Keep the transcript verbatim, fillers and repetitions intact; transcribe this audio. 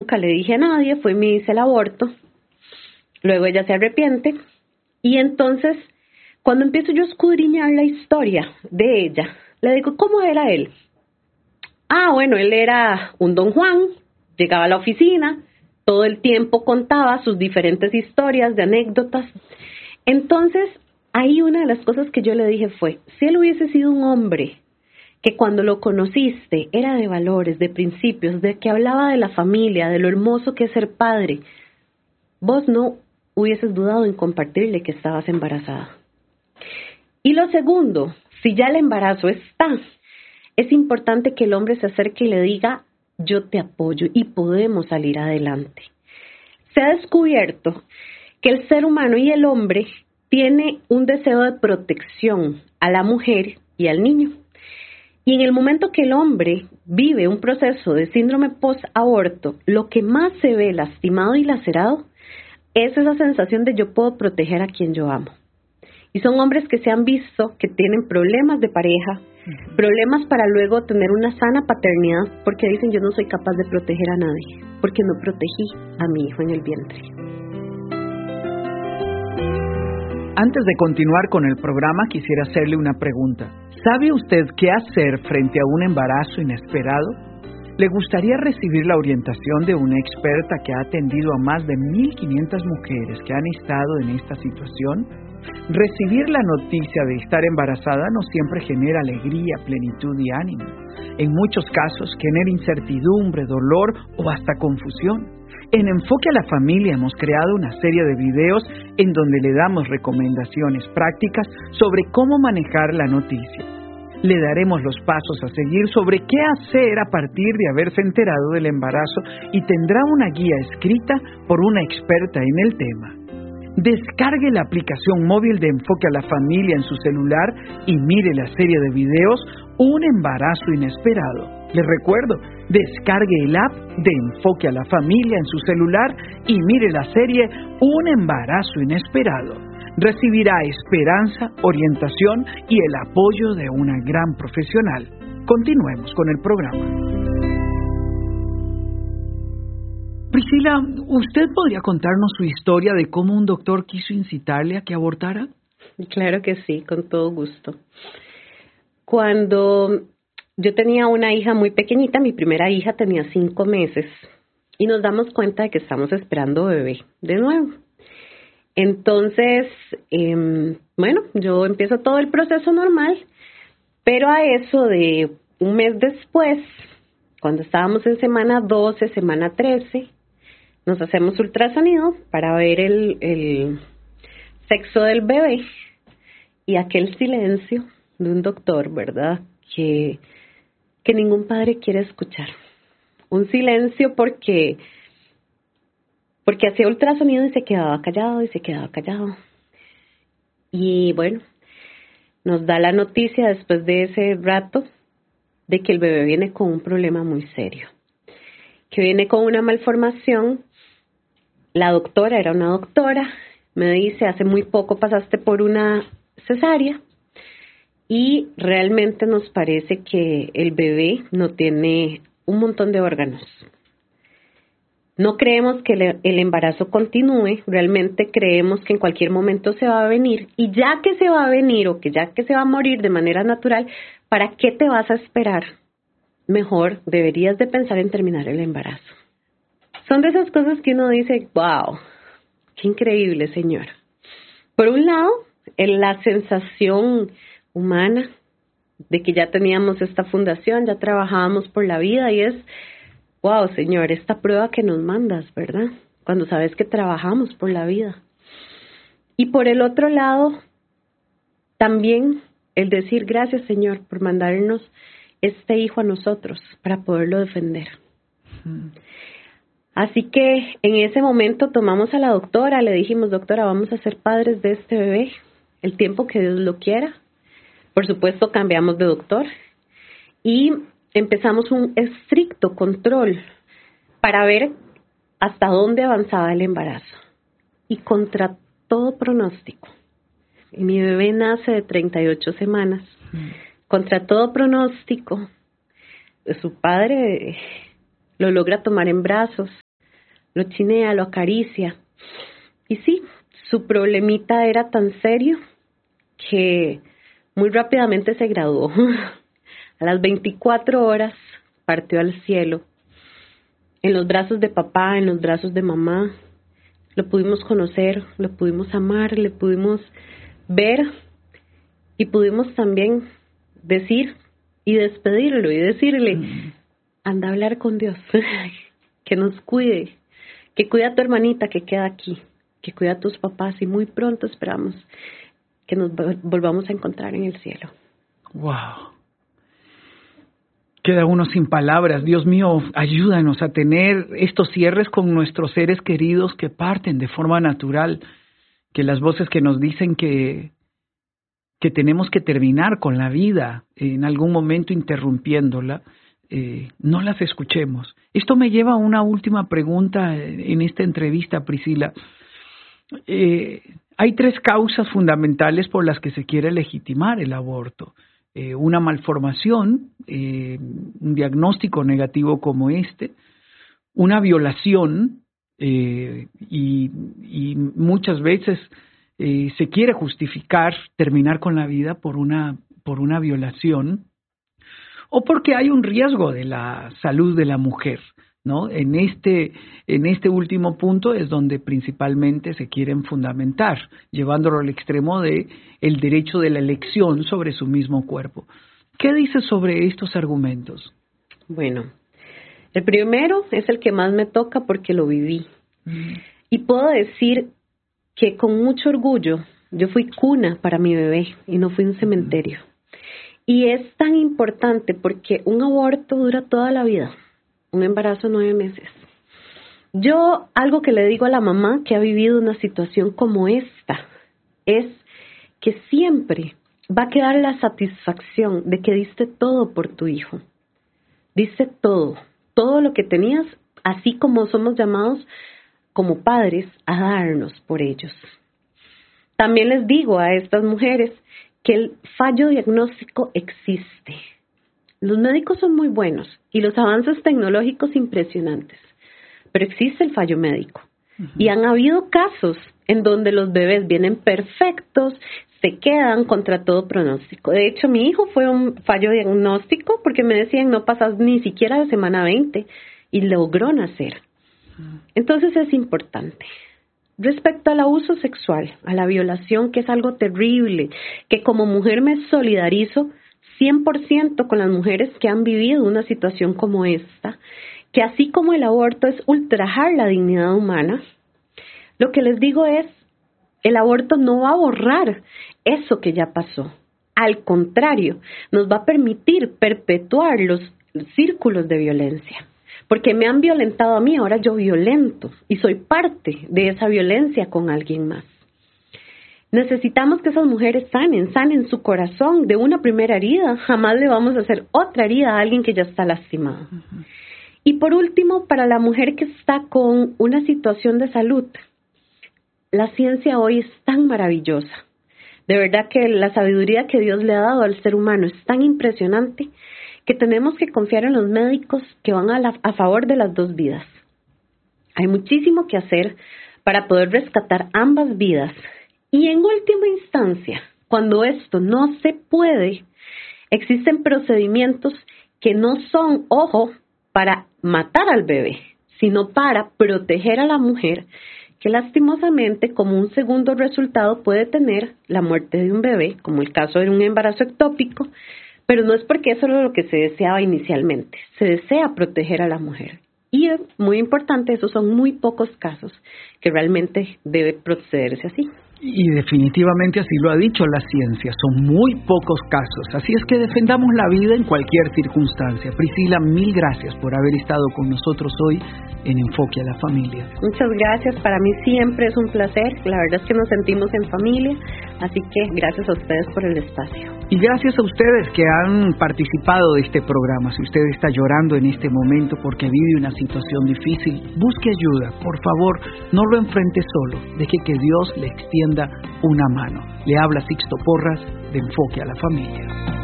Nunca le dije a nadie, fue y me hice el aborto. Luego ella se arrepiente. Y entonces, cuando empiezo yo a escudriñar la historia de ella, le digo, ¿cómo era él? Ah, bueno, él era un don Juan, llegaba a la oficina, todo el tiempo contaba sus diferentes historias, de anécdotas. Entonces, ahí una de las cosas que yo le dije fue, si él hubiese sido un hombre que cuando lo conociste era de valores, de principios, de que hablaba de la familia, de lo hermoso que es ser padre, vos no hubieses dudado en compartirle que estabas embarazada. Y lo segundo, si ya el embarazo está, es importante que el hombre se acerque y le diga, yo te apoyo y podemos salir adelante. Se ha descubierto que el ser humano y el hombre tiene un deseo de protección a la mujer y al niño. Y en el momento que el hombre vive un proceso de síndrome post-aborto, lo que más se ve lastimado y lacerado es esa sensación de yo puedo proteger a quien yo amo. Y son hombres que se han visto que tienen problemas de pareja, uh-huh. problemas para luego tener una sana paternidad, porque dicen yo no soy capaz de proteger a nadie, porque no protegí a mi hijo en el vientre. Antes de continuar con el programa, quisiera hacerle una pregunta. ¿Sabe usted qué hacer frente a un embarazo inesperado? ¿Le gustaría recibir la orientación de una experta que ha atendido a más de mil quinientas mujeres que han estado en esta situación? Recibir la noticia de estar embarazada no siempre genera alegría, plenitud y ánimo. En muchos casos genera incertidumbre, dolor o hasta confusión. En Enfoque a la Familia hemos creado una serie de videos en donde le damos recomendaciones prácticas sobre cómo manejar la noticia. Le daremos los pasos a seguir sobre qué hacer a partir de haberse enterado del embarazo y tendrá una guía escrita por una experta en el tema. Descargue la aplicación móvil de Enfoque a la Familia en su celular y mire la serie de videos Un embarazo inesperado. Les recuerdo, descargue el app de Enfoque a la Familia en su celular y mire la serie Un embarazo inesperado. Recibirá esperanza, orientación y el apoyo de una gran profesional. Continuemos con el programa. Priscila, ¿usted podría contarnos su historia de cómo un doctor quiso incitarle a que abortara? Claro que sí, con todo gusto. Cuando yo tenía una hija muy pequeñita, mi primera hija tenía cinco meses, y nos damos cuenta de que estamos esperando bebé de nuevo. Entonces, eh, bueno, yo empiezo todo el proceso normal, pero a eso de un mes después, cuando estábamos en semana doce, semana trece, nos hacemos ultrasonido para ver el, el sexo del bebé y aquel silencio de un doctor, ¿verdad? Que, que ningún padre quiere escuchar. Un silencio porque, porque hacía ultrasonido y se quedaba callado y se quedaba callado. Y bueno, nos da la noticia después de ese rato de que el bebé viene con un problema muy serio, que viene con una malformación. La doctora, era una doctora, me dice, hace muy poco pasaste por una cesárea y realmente nos parece que el bebé no tiene un montón de órganos. No creemos que el, el embarazo continúe, realmente creemos que en cualquier momento se va a venir, y ya que se va a venir o que ya que se va a morir de manera natural, ¿para qué te vas a esperar? Mejor deberías de pensar en terminar el embarazo. Son de esas cosas que uno dice, wow, qué increíble, Señor. Por un lado, en la sensación humana de que ya teníamos esta fundación, ya trabajábamos por la vida, y es, wow, Señor, esta prueba que nos mandas, ¿verdad? Cuando sabes que trabajamos por la vida. Y por el otro lado, también el decir, gracias, Señor, por mandarnos este hijo a nosotros para poderlo defender. Mm. Así que en ese momento tomamos a la doctora, le dijimos, doctora, vamos a ser padres de este bebé el tiempo que Dios lo quiera. Por supuesto, cambiamos de doctor y empezamos un estricto control para ver hasta dónde avanzaba el embarazo. Y contra todo pronóstico, y mi bebé nace de treinta y ocho semanas, mm. contra todo pronóstico, su padre lo logra tomar en brazos. lo chinea, lo acaricia. Y sí, su problemita era tan serio que muy rápidamente se graduó. A las veinticuatro horas partió al cielo. En los brazos de papá, en los brazos de mamá. Lo pudimos conocer, lo pudimos amar, le pudimos ver y pudimos también decir y despedirlo y decirle, mm. anda a hablar con Dios, que nos cuide, que cuida a tu hermanita que queda aquí, que cuida a tus papás y muy pronto esperamos que nos volvamos a encontrar en el cielo. Wow. Queda uno sin palabras. Dios mío, ayúdanos a tener estos cierres con nuestros seres queridos que parten de forma natural, que las voces que nos dicen que, que tenemos que terminar con la vida en algún momento interrumpiéndola, eh, no las escuchemos. Esto me lleva a una última pregunta en esta entrevista, Priscila. Eh, hay tres causas fundamentales por las que se quiere legitimar el aborto. Eh, una malformación, eh, un diagnóstico negativo como este, una violación eh, y, y muchas veces eh, se quiere justificar terminar con la vida por una, por una violación o porque hay un riesgo de la salud de la mujer, ¿no? En este, en este último punto es donde principalmente se quieren fundamentar, llevándolo al extremo de el derecho de la elección sobre su mismo cuerpo. ¿Qué dices sobre estos argumentos? Bueno, el primero es el que más me toca porque lo viví. Mm. Y puedo decir que con mucho orgullo yo fui cuna para mi bebé y no fui un cementerio. Mm. Y es tan importante porque un aborto dura toda la vida. Un embarazo nueve meses. Yo, algo que le digo a la mamá que ha vivido una situación como esta, es que siempre va a quedar la satisfacción de que diste todo por tu hijo. Diste todo, todo lo que tenías, así como somos llamados como padres a darnos por ellos. También les digo a estas mujeres que el fallo diagnóstico existe. Los médicos son muy buenos y los avances tecnológicos impresionantes, pero existe el fallo médico. Uh-huh. Y han habido casos en donde los bebés vienen perfectos, se quedan contra todo pronóstico. De hecho, mi hijo fue un fallo diagnóstico porque me decían no pasas ni siquiera la semana veinte y logró nacer. Uh-huh. Entonces es importante. Respecto al abuso sexual, a la violación, que es algo terrible, que como mujer me solidarizo cien por ciento con las mujeres que han vivido una situación como esta, que así como el aborto es ultrajar la dignidad humana, lo que les digo es, el aborto no va a borrar eso que ya pasó. Al contrario, nos va a permitir perpetuar los círculos de violencia. Porque me han violentado a mí, ahora yo violento y soy parte de esa violencia con alguien más. Necesitamos que esas mujeres sanen, sanen su corazón de una primera herida. Jamás le vamos a hacer otra herida a alguien que ya está lastimado. Uh-huh. Y por último, para la mujer que está con una situación de salud, la ciencia hoy es tan maravillosa. De verdad que la sabiduría que Dios le ha dado al ser humano es tan impresionante que tenemos que confiar en los médicos que van a, la, a favor de las dos vidas. Hay muchísimo que hacer para poder rescatar ambas vidas. Y en última instancia, cuando esto no se puede, existen procedimientos que no son, ojo, para matar al bebé, sino para proteger a la mujer, que lastimosamente como un segundo resultado puede tener la muerte de un bebé, como el caso de un embarazo ectópico, pero no es porque eso era lo que se deseaba inicialmente, se desea proteger a la mujer. Y es muy importante, esos son muy pocos casos que realmente debe procederse así. Y definitivamente así lo ha dicho la ciencia, son muy pocos casos, así es que defendamos la vida en cualquier circunstancia. Priscila, mil gracias por haber estado con nosotros hoy en Enfoque a la Familia. Muchas gracias, para mí siempre es un placer, la verdad es que nos sentimos en familia, así que gracias a ustedes por el espacio. Y gracias a ustedes que han participado de este programa. Si usted está llorando en este momento porque vive una situación difícil, busque ayuda, por favor, no lo enfrente solo, deje que Dios le extienda una mano. Le habla Sixto Porras de Enfoque a la Familia.